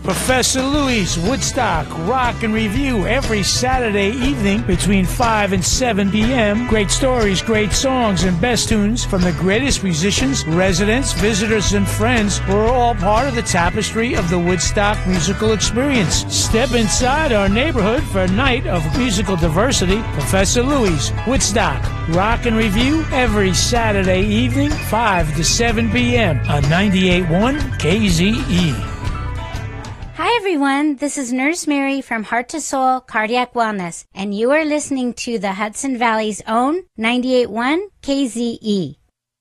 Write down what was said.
Professor Louie's Woodstock Rock and Review every Saturday evening between 5 and 7 p.m. Great stories, great songs, and best tunes from the greatest musicians, residents, visitors, and friends who are all part of the tapestry of the Woodstock musical experience. Step inside our neighborhood for a night of musical diversity. Professor Louie's Woodstock Rock and Review every Saturday evening, 5 to 7 p.m. on 98.1 KZE. Hi everyone, this is Nurse Mary from Heart to Soul Cardiac Wellness, and you are listening to the Hudson Valley's own 98.1 KZE.